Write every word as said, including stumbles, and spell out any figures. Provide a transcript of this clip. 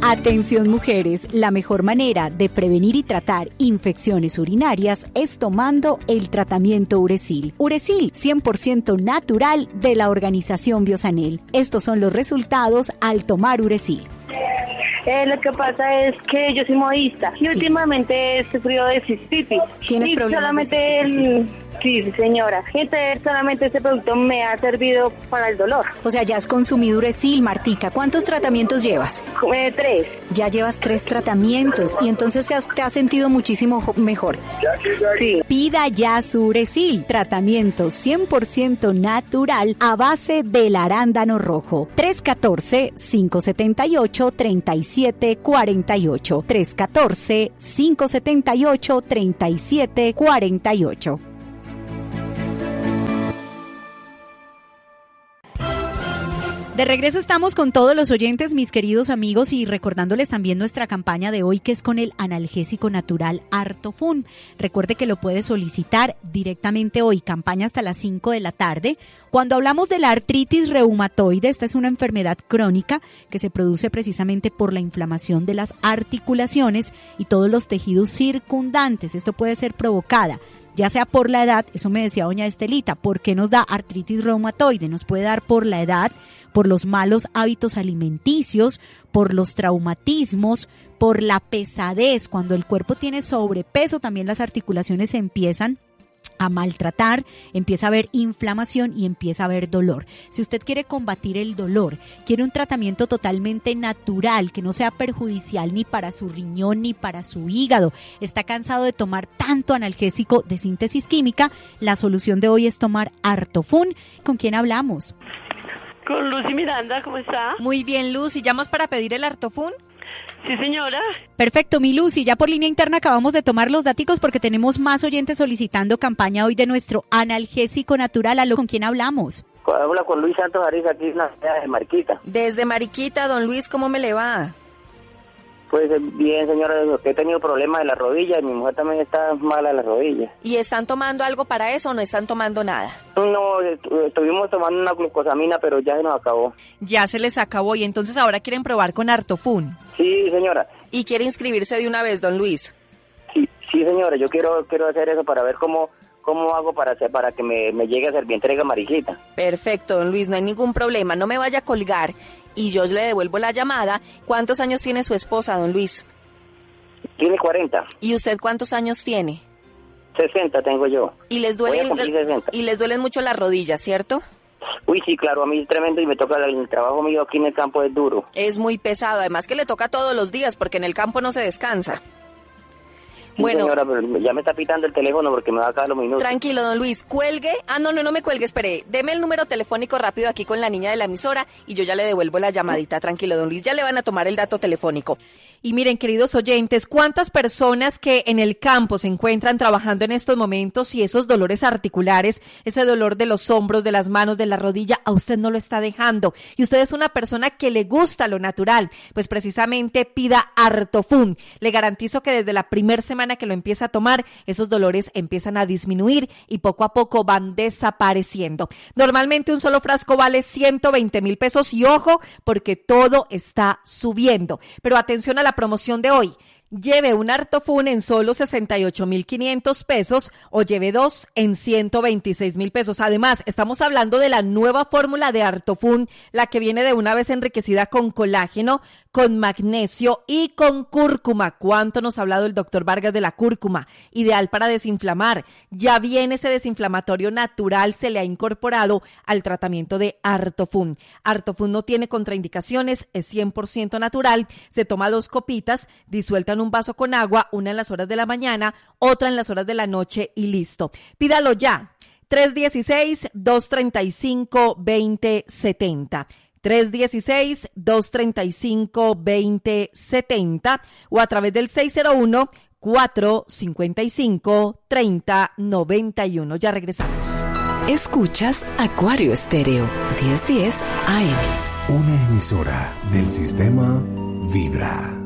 Atención mujeres, la mejor manera de prevenir y tratar infecciones urinarias es tomando el tratamiento Uresil. Uresil, cien por ciento natural de la organización Biosanel. Estos son los resultados al tomar Uresil. Eh, lo que pasa es que yo soy modista y sí. últimamente he sufrido de cistitis. ¿Tienes y problemas solamente de cistitis? El... Sí, sí, señora. Entonces, solamente este producto me ha servido para el dolor. O sea, ya has consumido Uresil, Martica. ¿Cuántos tratamientos llevas? Eh, tres. Ya llevas tres tratamientos y entonces te has, te has sentido muchísimo mejor. Sí. Pida ya su Uresil, tratamiento cien por ciento natural a base del arándano rojo. tres uno cuatro, cinco siete ocho, tres siete cuatro ocho. tres uno cuatro, cinco siete ocho, tres siete cuatro ocho. De regreso estamos con todos los oyentes, mis queridos amigos, y recordándoles también nuestra campaña de hoy, que es con el analgésico natural Artofun. Recuerde que lo puede solicitar directamente hoy, campaña hasta las cinco de la tarde. Cuando hablamos de la artritis reumatoide, esta es una enfermedad crónica que se produce precisamente por la inflamación de las articulaciones y todos los tejidos circundantes. Esto puede ser provocada ya sea por la edad, eso me decía doña Estelita, ¿por qué nos da artritis reumatoide? Nos puede dar por la edad, por los malos hábitos alimenticios, por los traumatismos, por la pesadez. Cuando el cuerpo tiene sobrepeso, también las articulaciones se empiezan a maltratar, empieza a haber inflamación y empieza a haber dolor. Si usted quiere combatir el dolor, quiere un tratamiento totalmente natural, que no sea perjudicial ni para su riñón ni para su hígado, está cansado de tomar tanto analgésico de síntesis química, la solución de hoy es tomar Artofun. ¿Con quién hablamos? Con Lucy Miranda, ¿cómo está? Muy bien, Lucy. ¿Llamas para pedir el Artofun? Sí, señora. Perfecto, mi Lucy. Ya por línea interna acabamos de tomar los daticos porque tenemos más oyentes solicitando campaña hoy de nuestro analgésico natural. ¿Aló? ¿Con quién hablamos? Habla con Luis Santos Ariz, aquí en la ciudad de Mariquita. Desde Mariquita, don Luis, ¿cómo me le va? Pues bien, señora, he tenido problemas de la rodilla y mi mujer también está mala de la rodilla. ¿Y están tomando algo para eso o no están tomando nada? No, estuvimos tomando una glucosamina, pero ya se nos acabó. Ya se les acabó y entonces ahora quieren probar con Artofun. Sí, señora. ¿Y quiere inscribirse de una vez, don Luis? Sí, sí, señora, yo quiero quiero hacer eso para ver cómo cómo hago para hacer, para que me, me llegue a Servientrega Mariquita. Perfecto, don Luis, no hay ningún problema, no me vaya a colgar y yo le devuelvo la llamada. ¿Cuántos años tiene su esposa, don Luis? Tiene cuarenta. ¿Y usted cuántos años tiene? sesenta tengo yo. ¿Y les duelen, y les duelen mucho las rodillas, cierto? Uy, sí, claro, a mí es tremendo y me toca el, el trabajo mío aquí en el campo es duro. Es muy pesado, además que le toca todos los días porque en el campo no se descansa. Sí, bueno, señora, pero ya me está pitando el teléfono porque me va a acabar los minutos. Tranquilo, don Luis, cuelgue. Ah, no, no, no me cuelgue, espere. Deme el número telefónico rápido aquí con la niña de la emisora y yo ya le devuelvo la llamadita. Tranquilo, don Luis, ya le van a tomar el dato telefónico. Y miren, queridos oyentes, ¿cuántas personas que en el campo se encuentran trabajando en estos momentos y esos dolores articulares, ese dolor de los hombros, de las manos, de la rodilla, a usted no lo está dejando? Y usted es una persona que le gusta lo natural, pues precisamente pida Artofun. Le garantizo que desde la primera semana que lo empieza a tomar, esos dolores empiezan a disminuir y poco a poco van desapareciendo. Normalmente un solo frasco vale ciento veinte mil pesos y ojo, porque todo está subiendo. Pero atención a la promoción de hoy. Lleve un Artofun en solo sesenta y ocho mil quinientos pesos o lleve dos en ciento veintiséis mil pesos. Además, estamos hablando de la nueva fórmula de Artofun, la que viene de una vez enriquecida con colágeno, con magnesio y con cúrcuma. ¿Cuánto nos ha hablado el doctor Vargas de la cúrcuma? Ideal para desinflamar. Ya viene ese desinflamatorio natural, se le ha incorporado al tratamiento de Artofun. Artofun no tiene contraindicaciones, es cien por ciento natural, se toma dos copitas, disuelta en un vaso con agua, una en las horas de la mañana, otra en las horas de la noche y listo. Pídalo ya. tres uno seis, dos tres cinco, dos cero siete cero. tres uno seis, dos tres cinco, dos cero siete cero o a través del seis cero uno, cuatro cinco cinco, tres cero nueve uno. Ya regresamos. Escuchas Acuario Estéreo, diez diez A M. Una emisora del sistema Vibra.